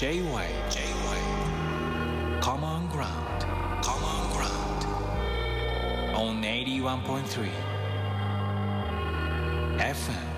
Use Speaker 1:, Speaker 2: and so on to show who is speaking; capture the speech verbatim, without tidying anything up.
Speaker 1: J-Wave J-Wave Common Ground Common Ground on eighty-one point three エフエム